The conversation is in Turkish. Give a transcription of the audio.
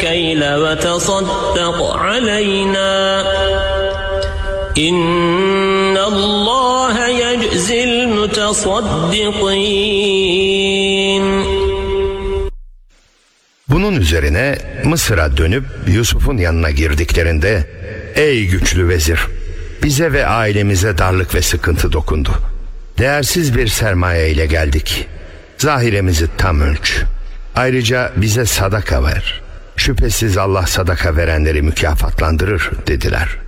الكيل وتصدق علينا إن الله يجزي المتصدقين. Bunun üzerine Mısır'a dönüp Yusuf'un yanına girdiklerinde, ey güçlü vezir, bize ve ailemize darlık ve sıkıntı dokundu. Değersiz bir sermaye ile geldik. Zahiremizi tam ölç. Ayrıca bize sadaka ver. Şüphesiz Allah sadaka verenleri mükafatlandırır dediler.